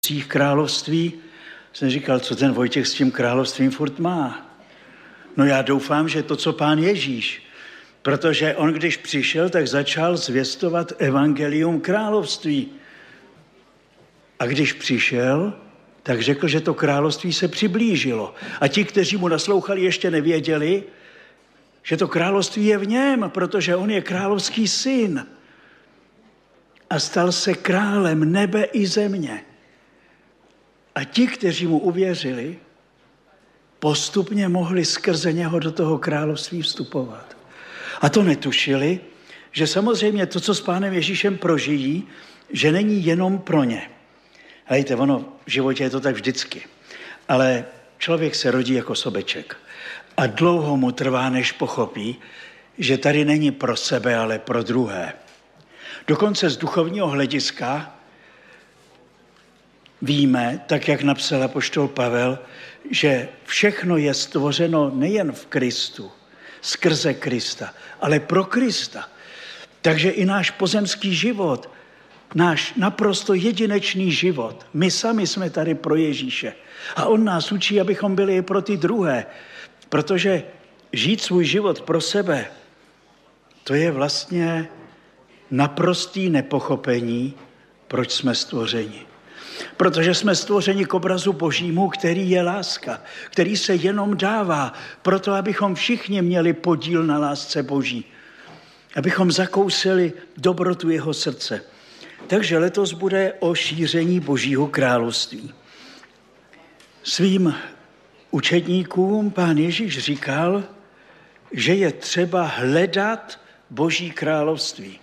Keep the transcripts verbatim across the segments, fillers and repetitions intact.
království, jsem říkal, co ten Vojtěch s tím královstvím furt má. No já doufám, že to, co pán Ježíš, protože on, když přišel, tak začal zvěstovat evangelium království. A když přišel, tak řekl, že to království se přiblížilo. A ti, kteří mu naslouchali, ještě nevěděli, že to království je v něm, protože on je královský syn. A stal se králem nebe i země. A ti, kteří mu uvěřili, postupně mohli skrze něho do toho království vstupovat. A to netušili, že samozřejmě to, co s pánem Ježíšem prožijí, že není jenom pro ně. Hejte, ono v životě je to tak vždycky. Ale člověk se rodí jako sobeček. A dlouho mu trvá, než pochopí, že tady není pro sebe, ale pro druhé. Dokonce z duchovního hlediska víme, tak jak napsal apoštol Pavel, že všechno je stvořeno nejen v Kristu, skrze Krista, ale pro Krista. Takže i náš pozemský život, náš naprosto jedinečný život, my sami jsme tady pro Ježíše. A on nás učí, abychom byli i pro ty druhé, protože žít svůj život pro sebe, to je vlastně naprostý nepochopení, proč jsme stvořeni. Protože jsme stvořeni k obrazu Božímu, který je láska, který se jenom dává, proto abychom všichni měli podíl na lásce Boží. Abychom zakousili dobrotu jeho srdce. Takže letos bude o šíření Božího království. Svým učedníkům pán Ježíš říkal, že je třeba hledat Boží království.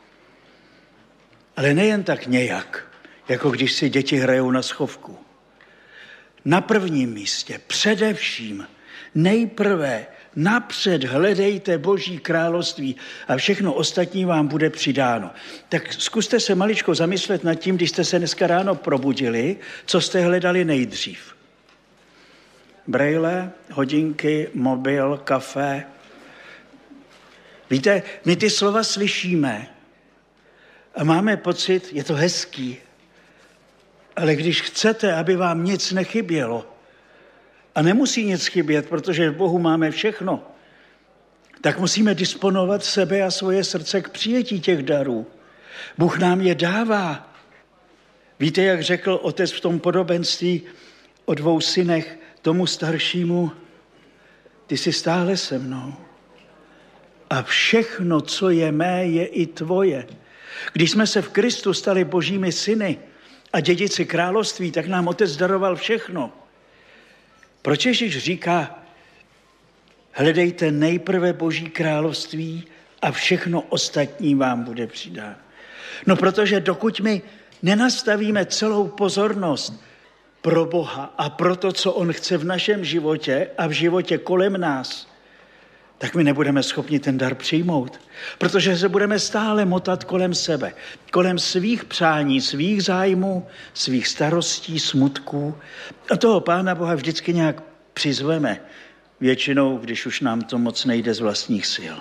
Ale nejen tak nějak, jako když si děti hrajou na schovku. Na prvním místě, především, nejprve, napřed hledejte Boží království a všechno ostatní vám bude přidáno. Tak zkuste se maličko zamyslet nad tím, když jste se dneska ráno probudili, co jste hledali nejdřív. Brejle, hodinky, mobil, kafe. Víte, my ty slova slyšíme a máme pocit, je to hezký, ale když chcete, aby vám nic nechybělo, a nemusí nic chybět, protože v Bohu máme všechno, tak musíme disponovat sebe a svoje srdce k přijetí těch darů. Bůh nám je dává. Víte, jak řekl otec v tom podobenství o dvou synech tomu staršímu, ty jsi stále se mnou. A všechno, co je mé, je i tvoje. Když jsme se v Kristu stali Božími syny a dědici království, tak nám otec daroval všechno. Proč Ježíš říká, hledejte nejprve Boží království a všechno ostatní vám bude přidáno? No protože dokud my nenastavíme celou pozornost pro Boha a pro to, co on chce v našem životě a v životě kolem nás, tak my nebudeme schopni ten dar přijmout. Protože se budeme stále motat kolem sebe, kolem svých přání, svých zájmů, svých starostí, smutků. A toho Pána Boha vždycky nějak přizveme. Většinou, když už nám to moc nejde z vlastních sil.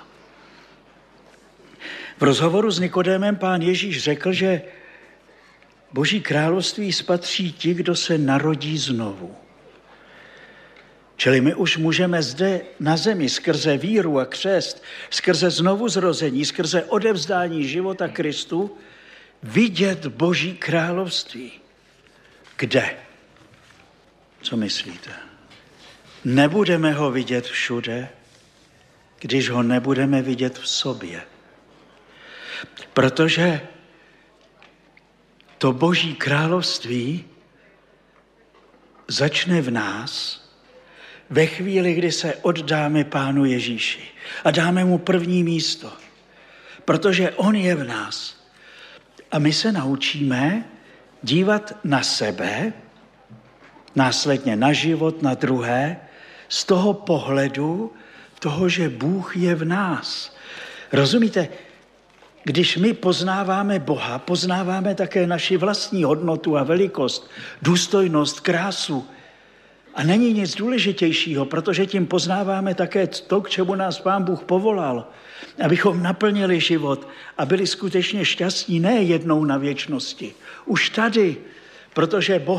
V rozhovoru s Nikodémem pán Ježíš řekl, že Boží království spatří ti, kdo se narodí znovu. Čili my už můžeme zde na zemi skrze víru a křest, skrze znovuzrození, skrze odevzdání života Kristu vidět Boží království. Kde? Co myslíte? Nebudeme ho vidět všude, když ho nebudeme vidět v sobě. Protože to Boží království začne v nás ve chvíli, kdy se oddáme Pánu Ježíši a dáme mu první místo, protože on je v nás. A my se naučíme dívat na sebe, následně na život, na druhé, z toho pohledu toho, že Bůh je v nás. Rozumíte? Když my poznáváme Boha, poznáváme také naši vlastní hodnotu a velikost, důstojnost, krásu. A není nic důležitějšího, protože tím poznáváme také to, k čemu nás Pán Bůh povolal, abychom naplnili život a byli skutečně šťastní ne jednou na věčnosti. Už tady, protože Boh